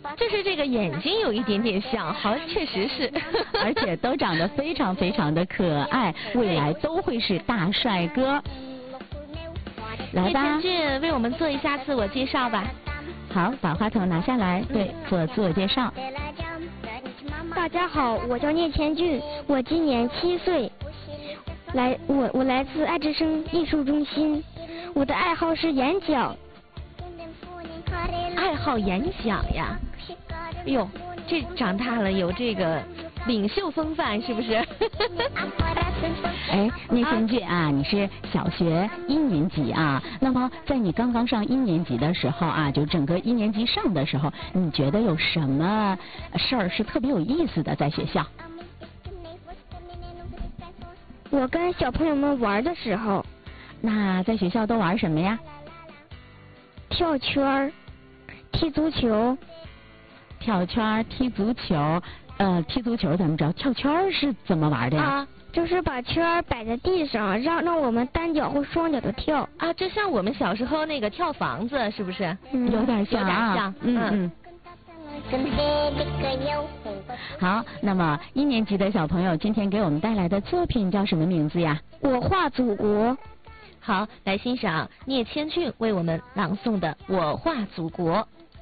就是这个眼睛有一点点像，好，确实是， 而且都长得非常非常的可爱，未来都会是大帅哥。来吧， 叶晨俊为我们做一下自我介绍吧。 好，把话筒拿下来，对，做自我介绍。 大家好，我叫聂千俊，我今年7岁，我来自爱之声艺术中心，我的爱好是演讲。 爱好演讲呀？哎呦，这长大了有这个领袖风范是不是？ 哎，聂千俊啊，你是小学1年级啊。那么在你刚刚上1年级的时候啊，就整个1年级上的时候，你觉得有什么事儿是特别有意思的在学校？ 我跟小朋友们玩的时候。 那在学校都玩什么呀？ 跳圈、踢足球。 跳圈、踢足球，踢足球咱们知道，跳圈是怎么玩的呀？ 啊，就是把圈摆在地上，让我们单脚或双脚的跳。 啊，就像我们小时候那个跳房子，是不是？ 有点像啊。好，那么1年级的小朋友今天给我们带来的作品叫什么名字呀？ 我画祖国。 好，来欣赏聂千俊为我们朗诵的《我画祖国》。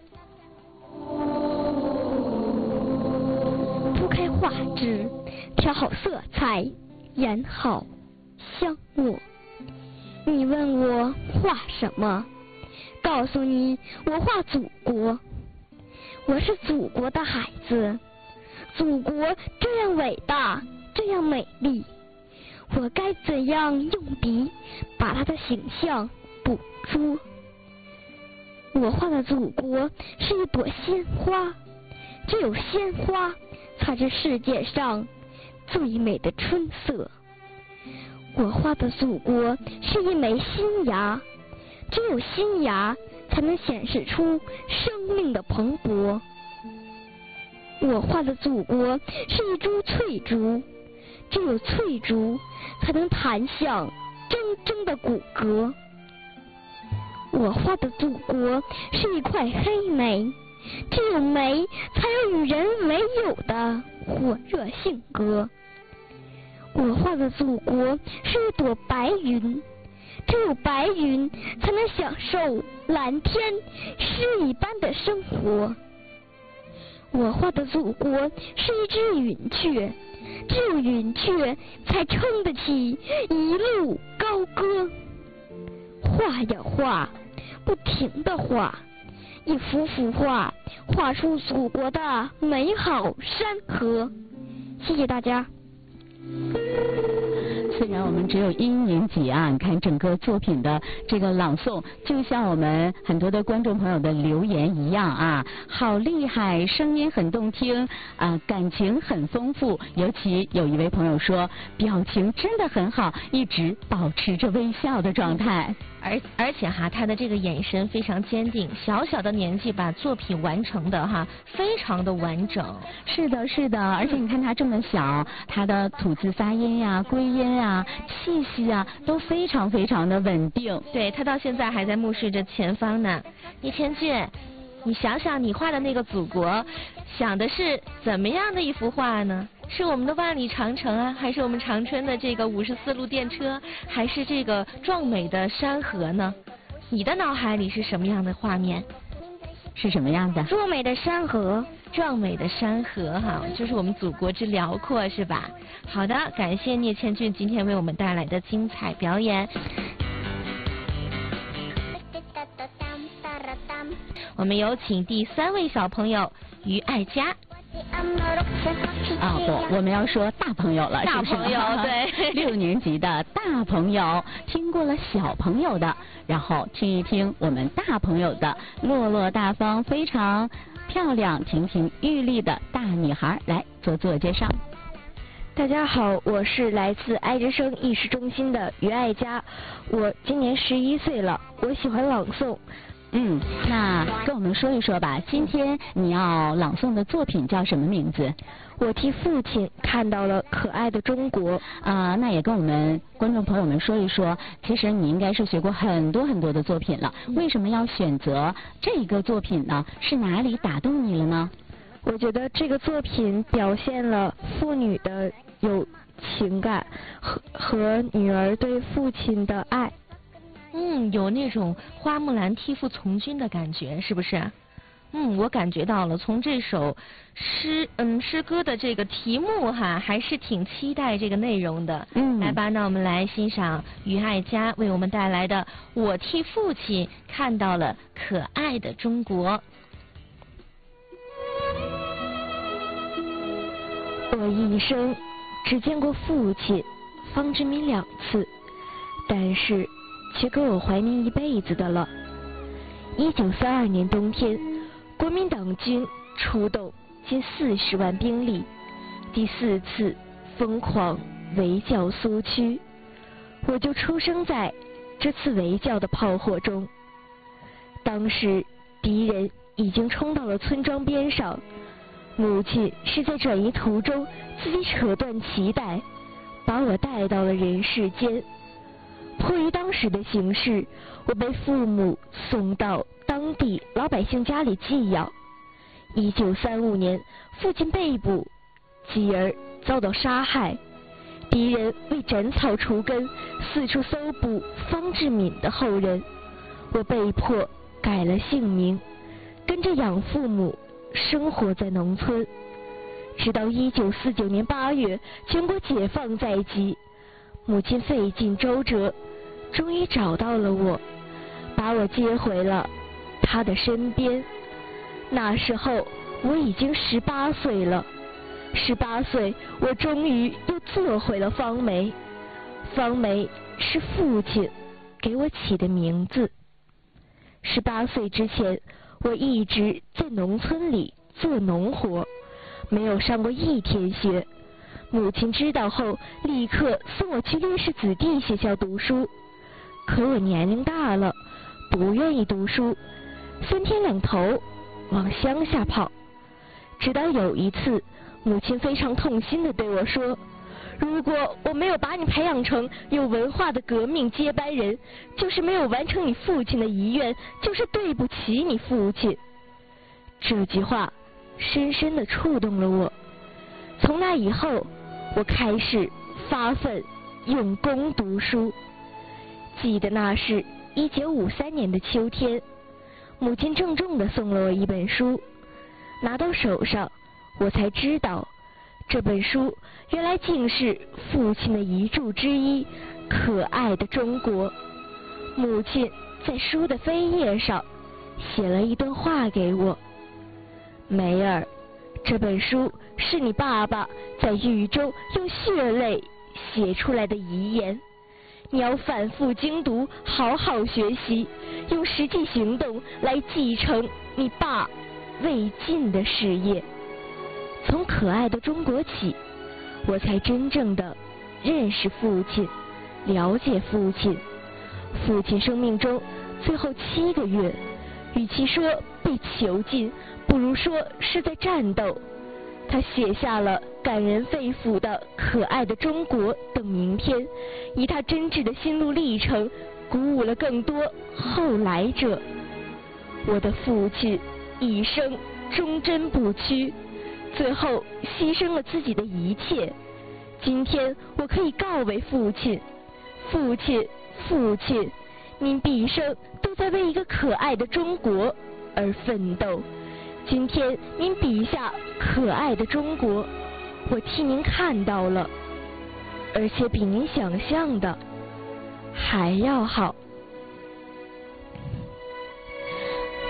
铺开画纸，调好色彩，染好香墨。你问我画什么？告诉你，我画祖国。我是祖国的孩子，祖国这样伟大，这样美丽，我该怎样用笔把它的形象捕捉？我画的祖国是一朵鲜花，只有鲜花才是世界上最美的春色。我画的祖国是一枚新芽，只有新芽才能显示出生命的蓬勃。我画的祖国是一株翠竹，只有翠竹才能弹响铮铮的骨骼。我画的祖国是一块黑莓，只有莓才有与人为友的火热性格。我画的祖国是一朵白云，只有白云才能享受蓝天诗一般的生活。我画的祖国是一只云雀，只有云雀才撑得起一路高歌。画呀画，不停地画，一幅幅画，画出祖国的美好山河。谢谢大家。 虽然我们只有1年级啊，你看整个作品的这个朗诵，就像我们很多的观众朋友的留言一样啊，好厉害，声音很动听啊，感情很丰富。尤其有一位朋友说，表情真的很好，一直保持着微笑的状态。 而且哈，他的这个眼神非常坚定，小小的年纪把作品完成的哈，非常的完整。 是的，是的，而且你看他这么小，他的吐字发音呀、归音啊、气息啊，都非常非常的稳定。 对，他到现在还在目视着前方呢。聂千俊，你想想你画的那个祖国，想的是怎么样的一幅画呢？是我们的万里长城啊，还是我们长春的这个54路电车，还是这个壮美的山河呢？你的脑海里是什么样的画面？ 是什么样的？ 壮美的山河， 壮美的山河哈，就是我们祖国之辽阔，是吧？好的，感谢聂千俊今天为我们带来的精彩表演。我们有请第3位小朋友于爱佳。 啊不，我们要说大朋友了， 大朋友对 ，6年级的大朋友听过了小朋友的，然后听一听我们大朋友的落落大方、非常漂亮、亭亭玉立的大女孩，来做自我介绍。 大家好，我是来自爱之声艺术中心的于爱佳，我今年11岁了，我喜欢朗诵。 那跟我们说一说吧，今天你要朗诵的作品叫什么名字？ 我替父亲看到了可爱的中国。 那也跟我们观众朋友们说一说，其实你应该是学过很多很多的作品了，为什么要选择这一个作品呢？是哪里打动你了呢？ 我觉得这个作品表现了父女的有情感和女儿对父亲的爱。 有那种花木兰替父从军的感觉，是不是？我感觉到了，从这首诗歌的这个题目还是挺期待这个内容的。来吧，那我们来欣赏于爱佳为我们带来的《我替父亲看到了可爱的中国》。 我一生只见过父亲方志敏2次，但是却够我怀念一辈子的了。1942年冬天，国民党军出动近40万兵力，第4次疯狂围剿苏区，我就出生在这次围剿的炮火中。当时敌人已经冲到了村庄边上，母亲是在转移途中自己扯断脐带，把我带到了人世间。迫于当时的形势，我被父母送到当地老百姓家里寄养。1935年，父亲被捕，继而遭到杀害。敌人为斩草除根，四处搜捕方志敏的后人。我被迫改了姓名，跟着养父母生活在农村。直到1949年8月，全国解放在即，母亲费尽周折，终于找到了我，把我接回了她的身边。那时候我已经18岁了，18岁，我终于又做回了方梅。方梅是父亲给我起的名字。18岁之前，我一直在农村里做农活，没有上过1天学。母亲知道后，立刻送我去烈士子弟学校读书。可我年龄大了，不愿意读书，3天2头往乡下跑。直到有一次，母亲非常痛心地对我说，如果我没有把你培养成有文化的革命接班人，就是没有完成你父亲的遗愿，就是对不起你父亲。这句话深深地触动了我。从那以后，我开始发奋用功读书。记得那是1953年的秋天，母亲郑重地送了我一本书，拿到手上，我才知道这本书原来竟是父亲的遗著之一《可爱的中国》。母亲在书的扉页上写了一段话给我：梅儿，这本书是你爸爸在狱中用血泪写出来的遗言，你要反复精读，好好学习，用实际行动来继承你爸未尽的事业。从可爱的中国起，我才真正的认识父亲，了解父亲。父亲生命中最后7个月，与其说被囚禁，不如说是在战斗。他写下了感人肺腑的《可爱的中国》等名篇，以他真挚的心路历程，鼓舞了更多后来者。我的父亲一生忠贞不屈，最后牺牲了自己的一切。今天我可以告慰父亲，父亲，父亲，您毕生都在为一个可爱的中国而奋斗。今天您笔下可爱的中国，我替您看到了，而且比您想象的还要好。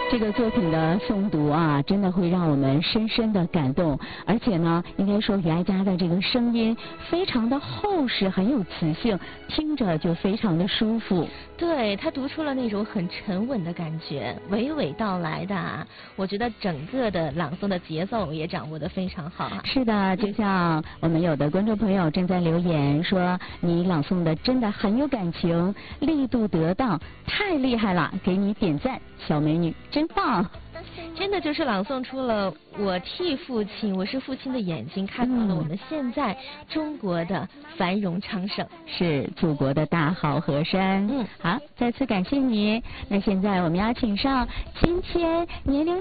这个作品的诵读啊，真的会让我们深深的感动，而且呢，应该说于爱佳的这个声音非常的厚实，很有磁性，听着就非常的舒服。 对，他读出了那种很沉稳的感觉，娓娓道来的啊。我觉得整个的朗诵的节奏也掌握得非常好啊。 是的，就像我们有的观众朋友正在留言说，你朗诵的真的很有感情，力度得当，太厉害了，给你点赞，小美女真棒。 真的就是朗诵出了我替父亲，我是父亲的眼睛，看到了我们现在中国的繁荣昌盛， 是祖国的大好河山。好，再次感谢你。那现在我们要请上今天年龄